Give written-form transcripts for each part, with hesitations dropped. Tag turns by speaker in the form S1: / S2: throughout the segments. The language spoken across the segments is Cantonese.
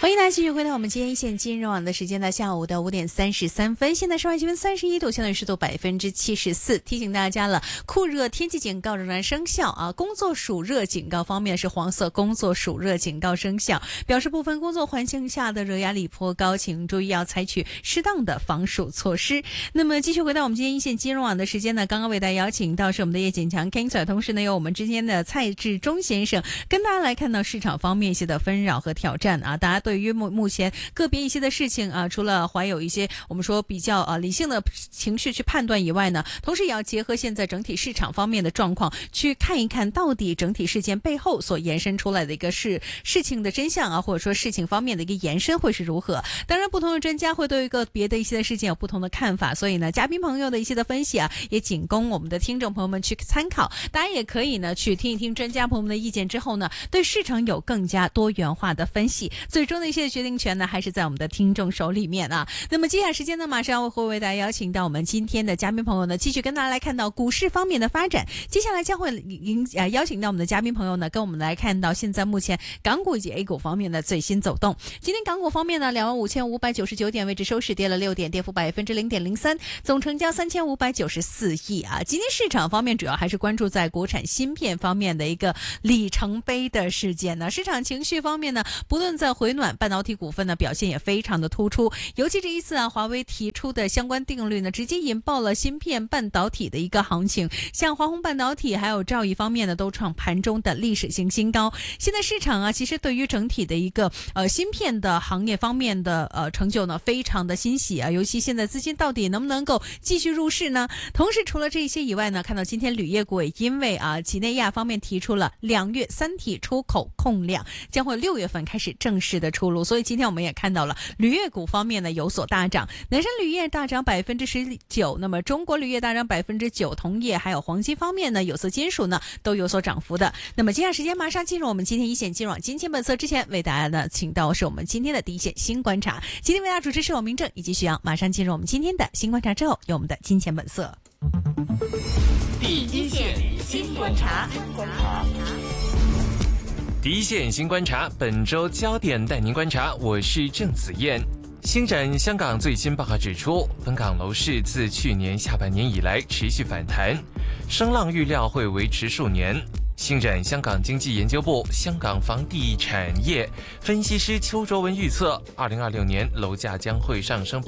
S1: 欢迎大家继续回到我们今天一线金融网的时间呢，下午的5点33分，现在室外气温31度，相对湿度74%。提醒大家了，酷热天气警告仍然生效啊！工作暑热警告方面是黄色工作暑热警告生效，表示部分工作环境下的热压力颇高，请注意要采取适当的防暑措施。那么继续回到我们今天一线金融网的时间呢，刚刚为大家邀请到是我们的叶锦强 King Sir， 同时呢有我们之间的蔡志忠先生，跟大家来看到市场方面一些的纷扰和挑战啊，大家对于目前个别一些的事情啊，除了怀有一些我们说比较理性的情绪去判断以外呢，同时也要结合现在整体市场方面的状况，去看一看到底整体事件背后所延伸出来的一个事情的真相啊，或者说事情方面的一个延伸会是如何。当然不同的专家会对一个别的一些的事件有不同的看法，所以呢嘉宾朋友的一些的分析啊，也仅供我们的听众朋友们去参考，大家也可以呢去听一听专家朋友们的意见之后呢，对市场有更加多元化的分析，最终的一些决定权呢还是在我们的听众手里面啊。那么接下来时间呢，马上会为大家邀请到我们今天的嘉宾朋友呢，继续跟大家来看到股市方面的发展。接下来将会邀请到我们的嘉宾朋友呢，跟我们来看到现在目前港股以及 A 股方面的最新走动。今天港股方面呢，25599点位置收市，跌了6点，跌幅0.03%，总成交3594亿啊。今天市场方面主要还是关注在国产芯片方面的一个里程碑的事件呢。市场情绪方面呢，不断在回暖，半导体股份呢表现也非常的突出，尤其这一次啊，华为提出的相关定律呢，直接引爆了芯片半导体的一个行情，像华虹半导体还有兆易方面呢，都创盘中的历史性新高。现在市场啊，其实对于整体的一个芯片的行业方面的成就呢，非常的欣喜啊，尤其现在资金到底能不能够继续入市呢？同时除了这些以外呢，看到今天铝业股也因为几内亚方面提出了2月3体出口控量将会6月份开始正式的出炉，所以今天我们也看到了铝业股方面呢有所大涨，南山铝业大涨19%，那么中国铝业大涨9%，铜业还有黄金方面呢，有色金属呢都有所涨幅的。那么接下来时间马上进入我们今天一线金融金钱本色之前，为大家呢请到是我们今天的第一线新观察，今天为大家主持是我明正以及徐阳，马上进入我们今天的新观察之后，有我们的金钱本色。
S2: 第一线新观察，
S3: 第一线新观察，本周焦点带您观察，我是郑子燕。星展香港最新报告指出，本港楼市自去年下半年以来持续反弹，声浪预料会维持数年。星展香港经济研究部香港房地产业分析师邱卓文预测，2026年楼价将会上升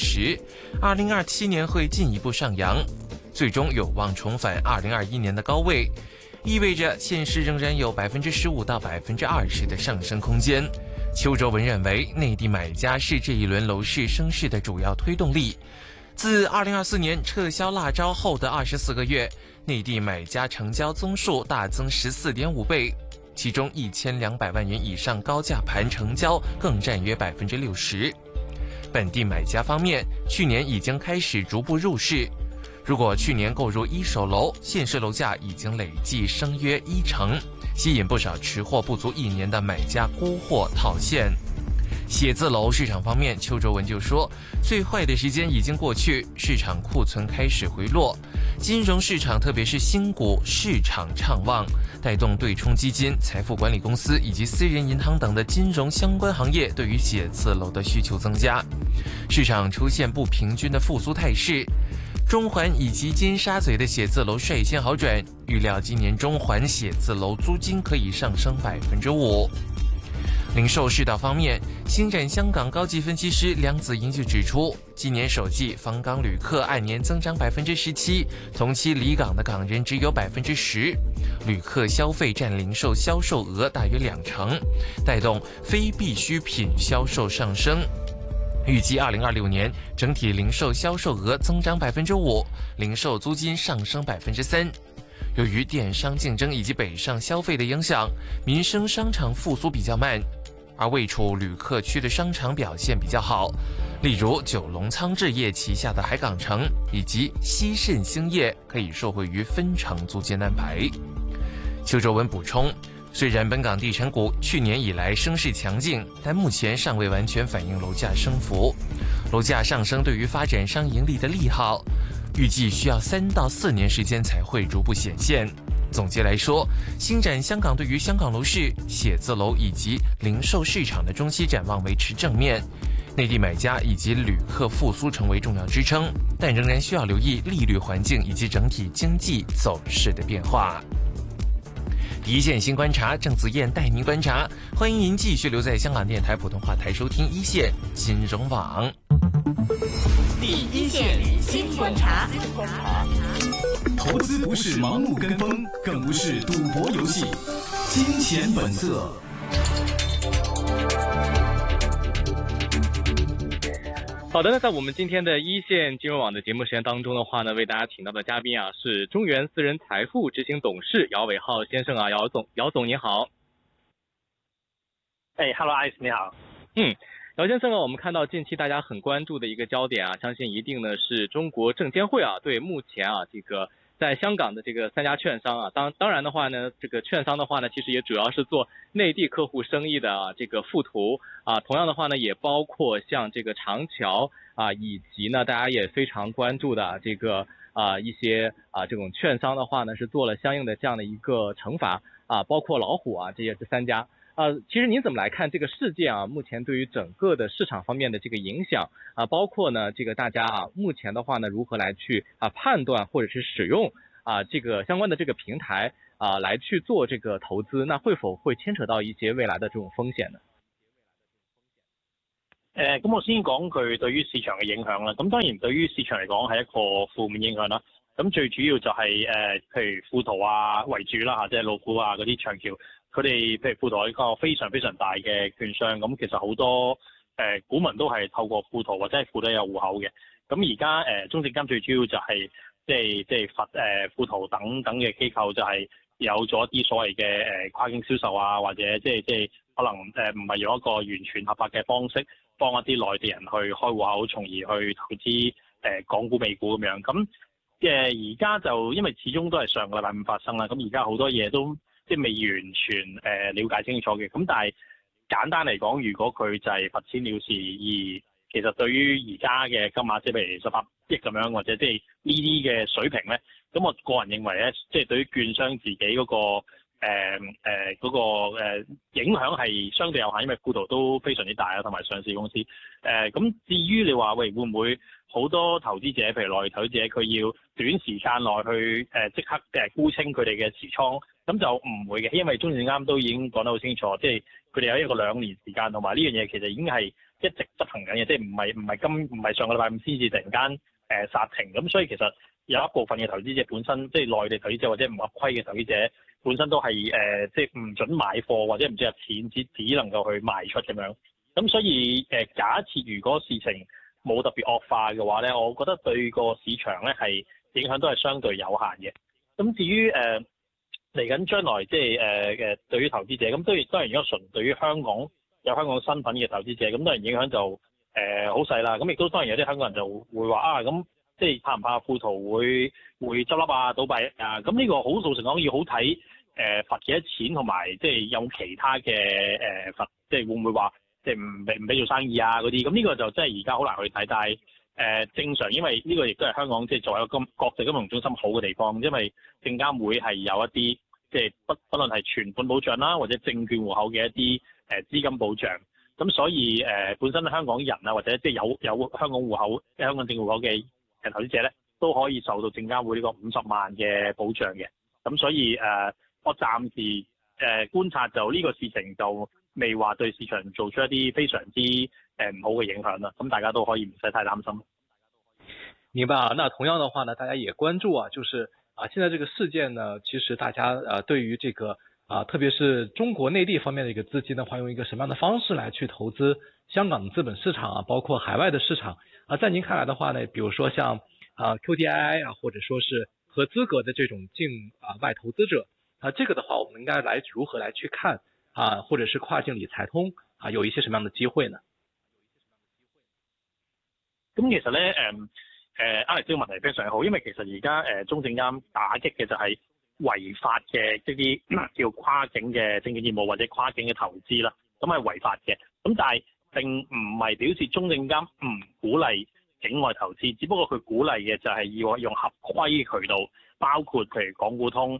S3: 10%，2027年会进一步上扬，最终有望重返2021年的高位，意味着现市仍然有15%到20%的上升空间。邱卓文认为，内地买家是这一轮楼市升势的主要推动力。自2024年撤销辣招后的24个月，内地买家成交宗数大增14.5倍，其中1200万元以上高价盘成交更占约60%。本地买家方面，去年已经开始逐步入市。如果去年购入一手楼，现市楼价已经累计升约1成，吸引不少持货不足1年的买家沽货套现。写字楼市场方面，邱卓文就说，最坏的时间已经过去，市场库存开始回落，金融市场特别是新股市场畅旺，带动对冲基金、财富管理公司以及私人银行等的金融相关行业对于写字楼的需求增加，市场出现不平均的复苏态势。中环以及金沙咀的写字楼率先好转，预料今年中环写字楼租金可以上升5%。零售市道方面，星展香港高级分析师梁子莹就指出，今年首季访港旅客按年增长17%，同期离港的港人只有10%，旅客消费占零售销售额大约2成，带动非必需品销售上升。预计2026年整体零售销售额增长5%，零售租金上升3%。由于电商竞争以及北上消费的影响，民生商场复苏比较慢，而位处旅客区的商场表现比较好，例如九龙仓置业旗下的海港城以及西盛兴业可以受惠于分成租金安排。邱卓文补充，虽然本港地产股去年以来升势强劲，但目前尚未完全反映楼价升幅。楼价上升对于发展商盈利的利好，预计需要3到4年时间才会逐步显现。 总结来说，星展香港对于香港楼市、写字楼以及零售市场的中期展望维持正面，内地买家以及旅客复苏成为重要支撑，但仍然需要留意利率环境以及整体经济走势的变化。一线新观察，郑子燕带您观察，欢迎您继续留在香港电台普通话台收听一线金融网。
S2: 第一线新观察。
S4: 投资不是盲目跟风，更不是赌博游戏，金钱本色。
S5: 好的，那在我们今天的一线金融网的节目时间当中的话呢，为大家请到的嘉宾啊是中原私人财富执行董事姚伟浩先生啊，姚总你好。
S6: Hello Ice 你好。
S5: 姚先生呢，我们看到近期大家很关注的一个焦点啊，相信一定呢是中国证监会啊对目前啊这个在香港的这个3家券商啊，当然的话呢，这个券商的话呢，其实也主要是做内地客户生意的啊，这个富途啊，同样的话呢，也包括像这个长桥啊，以及呢大家也非常关注的这个一些这种券商的话呢，是做了相应的这样的一个惩罚啊，包括老虎啊这3家。其实您怎么来看这个事件啊？目前对于整个的市场方面的这个影响啊，包括呢这个大家啊目前的话呢如何来去判断或者是使用这个相关的这个平台来去做这个投资，那会否会牵扯到一些未来的这种风险呢？
S6: 咁我先講佢對於市場嘅影響啦。咁當然對於市場嚟講係一個負面影響啦。咁最主要就係譬如富途啊為主啦即係老虎啊嗰啲長橋。佢哋譬如富途係一個非常非常大嘅券商，咁其實好多股民都係透過富途或者係富途有戶口嘅。咁而家中證監最主要就係即係罰富途等嘅機構就係有咗一啲所謂嘅跨境銷售啊，或者即係可能唔係用一個完全合法嘅方式幫一啲內地人去開戶口，從而去投資港股美股咁樣。咁而家就因為始終都係上個禮拜五發生啦，咁而家好多嘢都即係未完全了解清楚嘅，咁但係簡單嚟講，如果佢就係罰錢了事，而其實對於而家嘅金額，即係譬如18億咁樣，或者即係呢啲嘅水平咧，咁我個人認為咧，即係對於券商自己嗰個影響係相對有限，因為富途都非常之大啊，同埋上市公司。咁至於你話喂會唔會好多投資者，譬如內地投資者，佢要短時間內去即刻沽清佢哋嘅持倉？咁就唔會嘅，因為中證監都已經講得好清楚，即係佢哋有一個2年時間，同埋呢樣嘢其實已經係一直執行緊嘅，即係唔係上個禮拜五先至突然間煞停。咁所以其實有一部分嘅投資者本身，即係內地投資者或者唔合規嘅投資者，本身都係即係唔準買貨或者唔準入錢，只能夠去賣出咁樣。咁所以假設如果事情冇特別惡化嘅話咧，我覺得對個市場咧係影響都係相對有限嘅。咁至於嚟緊將來即係對於投資者，咁當然如果純對於香港有香港身份嘅投資者，咁當然影響就好細啦。咁亦都當然有啲香港人就會話咁即係怕唔怕富途會執笠啊、倒閉啊？咁呢個好老實講要好睇罰幾多錢，同埋即係有其他嘅罰，即係會唔會話即係唔俾做生意啊嗰啲？咁呢個就真係而家好難去睇，但係正常，因為呢個亦都係香港即係作為一個國際金融中心好嘅地方，因為證監會係有一啲即係不論係存款保障啦，或者證券戶口嘅一啲資金保障。咁所以本身香港人啊，或者即係有香港戶口、香港證戶口嘅投資者咧，都可以受到證監會呢個50萬嘅保障嘅。咁所以我暫時觀察就呢個事情就未話對市場做出一啲非常之唔好嘅影響啦。咁大家都可以唔使太擔心。
S5: 明白啊。那同樣的話呢，大家也關注啊，就是現在這個事件呢，其實大家對於這個特別是中國內地方面的一個資金的話，用一個什麼樣的方式來去投資香港的資本市場包括海外的市場在您看來的話呢，比如說像QDII 或者說是合資格的這種境外投資者這個的話，我們應該來如何來去看或者是跨境理財通有一些什麼樣的機會呢？
S6: 咁其實咧Alex 呢個問題非常好，因為其實而家中證監打擊嘅就係違法嘅一啲叫跨境嘅證券業務或者跨境嘅投資啦，咁係違法嘅。咁但係並唔係表示中證監唔鼓勵境外投資，只不過佢鼓勵嘅就係要用合規渠道，包括譬如港股通、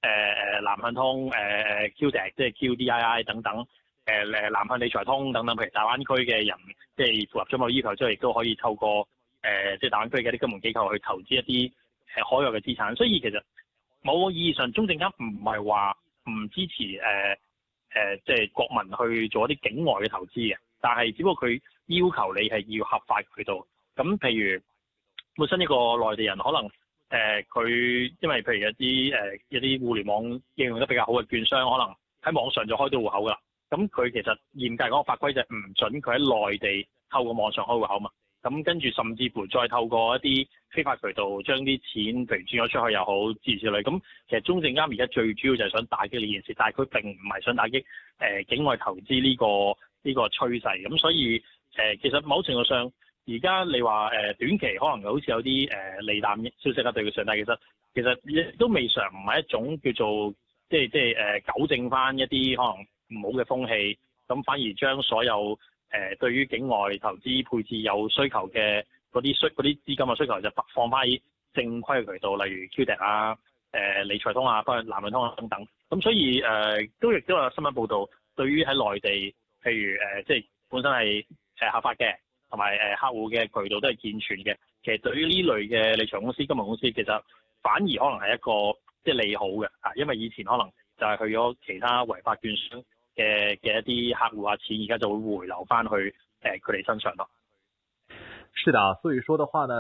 S6: 南向通、QDII 即係 QDII 等等，南向理財通等等，譬如大灣區嘅人即係符合咗某要求之後，亦都可以透過即係大灣區嘅啲金融機構去投資一啲海外嘅資產。所以其實某個意義上，中證監唔係話唔支持即係國民去做一啲境外嘅投資嘅，但係只不過佢要求你係要合法渠道。咁譬如本身一個內地人可能佢因為譬如一啲互聯網應用得比較好嘅券商，可能喺網上就開到戶口㗎啦。咁佢其實嚴格講個法規就係唔準佢喺內地透過網上開戶口嘛。咁跟住甚至乎再透過一啲非法渠道將啲錢譬如轉咗出去又好，諸如此類。咁其實中證監而家最主要就係想打擊呢件事，但係佢並唔係想打擊境外投資呢個趨勢。咁所以其實某程度上，而家你話短期可能好似有啲利淡消息啊對佢上，但係其實亦都未嘗唔係一種叫做即係糾正翻一啲可能唔好嘅風氣，咁反而將所有對於境外投資配置有需求嘅嗰啲資金嘅需求就放翻喺正規嘅渠道，例如 QDII 啊、理財通啊、包括南向通啊等等。咁所以亦都有新聞報導，對於喺內地，譬如即係本身係合法嘅，同埋客戶嘅渠道都係健全嘅。其實對於呢類嘅理財公司、金融公司，其實反而可能係一個即係利好嘅啊，因為以前可能就係去咗其他違法券商嘅一啲客戶啊錢，而家就會回流翻去佢哋身上咯。
S7: 是的，所以說的話呢